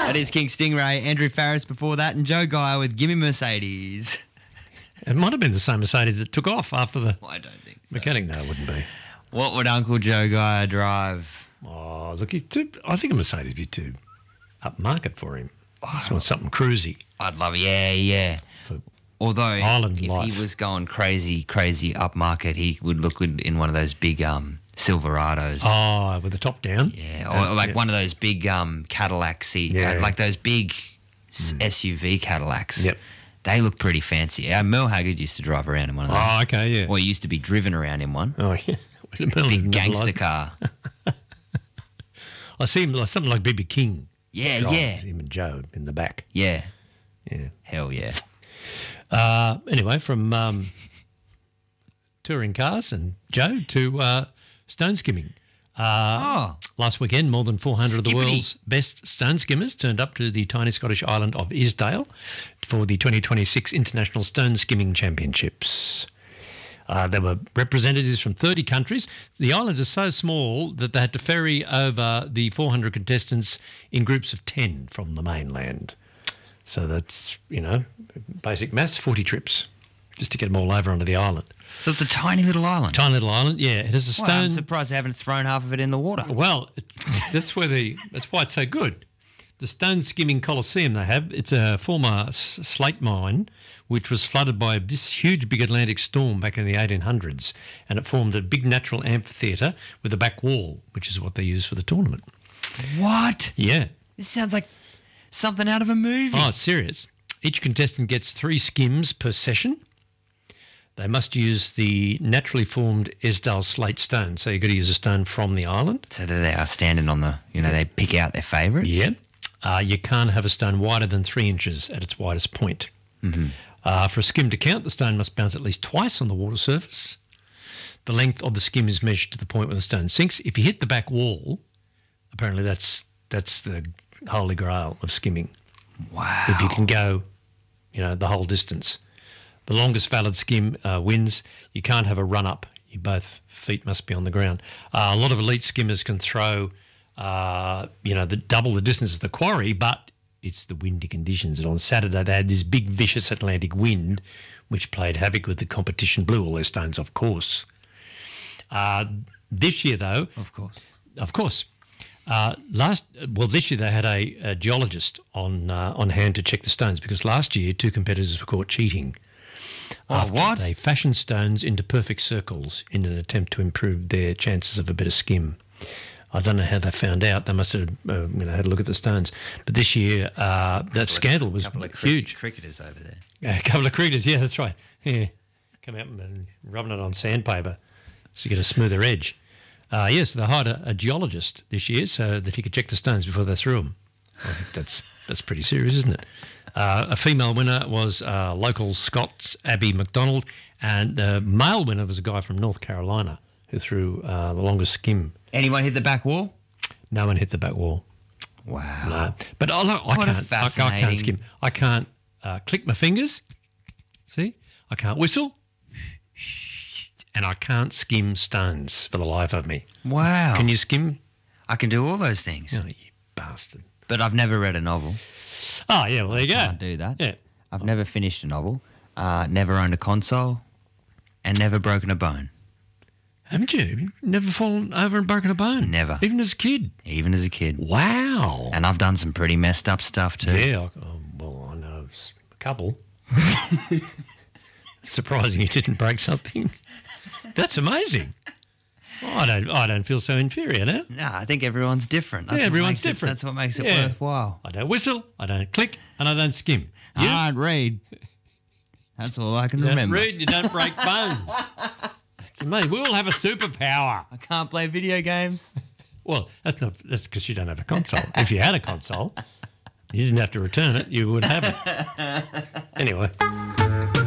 That is King Stingray, Andrew Farris before that, and Joe Geyer with Gimme Mercedes. It might have been the same Mercedes that took off after the I don't think so. mechanic. No, it wouldn't be. What would Uncle Joe Geyer drive? Oh, look, I think a Mercedes would be too upmarket for him. I just want something cruisy. I'd love it. Yeah. For Although, Island if life. he was going crazy upmarket, he would look good in one of those big Silverados. Oh, with the top down? Yeah, or like one of those big Cadillacs, like those big SUV Cadillacs. Yep. They look pretty fancy. Mel Haggard used to drive around in one of those. Oh, okay, yeah. Or he used to be driven around in one. Oh, yeah. Big gangster car. I see him like something like B.B. King. Yeah, drives yeah. Him and Joe in the back. Yeah. Yeah. Hell yeah. Anyway, from touring cars and Joe to stone skimming. Last weekend, more than 400 of the Skippity. world's best stone skimmers turned up to the tiny Scottish island of Isdale for the 2026 International Stone Skimming Championships. There were representatives from 30 countries. The island is so small that they had to ferry over the 400 contestants in groups of 10 from the mainland. So that's, basic maths, 40 trips just to get them all over onto the island. So it's a tiny little island. Tiny little island, yeah. It has a Well, I'm stone. surprised they haven't thrown half of it in the water. Well, that's why it's so good. The Stone Skimming Coliseum they have, it's a former slate mine which was flooded by this huge big Atlantic storm back in the 1800s, and it formed a big natural amphitheatre with a back wall, which is what they use for the tournament. What? Yeah. This sounds like something out of a movie. Oh, it's serious. Each contestant gets 3 skims per session. They must use the naturally formed Esdale slate stone, so you've got to use a stone from the island. So there they are standing on the, they pick out their favourites. Yeah. You can't have a stone wider than 3 inches at its widest point. Mm-hmm. For a skim to count, the stone must bounce at least twice on the water surface. The length of the skim is measured to the point where the stone sinks. If you hit the back wall, apparently that's the holy grail of skimming. Wow. If you can go, the whole distance. The longest valid skim wins. You can't have a run-up. Both feet must be on the ground. A lot of elite skimmers can throw, double the distance of the quarry, but it's the windy conditions. And on Saturday they had this big vicious Atlantic wind which played havoc with the competition, blew all their stones off course. This year, though... Of course. This year they had a geologist on hand to check the stones, because last year 2 competitors were caught cheating. What? They fashioned stones into perfect circles in an attempt to improve their chances of a better skim. I don't know how they found out. They must have had a look at the stones. But this year, that scandal was huge. Cricketers over there. A couple of cricketers, yeah, that's right. Yeah, come out and rubbing it on sandpaper to get a smoother edge. Yes, they hired a geologist this year so that he could check the stones before they threw them. I think that's pretty serious, isn't it? A female winner was local Scots Abby McDonald, and the male winner was a guy from North Carolina who threw the longest skim. Anyone hit the back wall? No one hit the back wall. Wow. No, but I can't skim. I can't click my fingers. See, I can't whistle, and I can't skim stones for the life of me. Wow. Can you skim? I can do all those things. Oh, you bastard. But I've never read a novel. Oh, yeah, well, there you go. Can't do that. Yeah. I've never finished a novel, never owned a console, and never broken a bone. Haven't you? Never fallen over and broken a bone? Never. Even as a kid? Even as a kid. Wow. And I've done some pretty messed up stuff too. Yeah, I know a couple. Surprising you didn't break something. That's amazing. I don't feel so inferior now. No, I think everyone's different. Everyone's different. That's what makes it worthwhile. I don't whistle, I don't click, and I don't skim. You don't read. That's all I can remember. You don't read, you don't break bones. That's amazing. We all have a superpower. I can't play video games. Well, that's because you don't have a console. If you had a console, you didn't have to return it, you would have it. Anyway.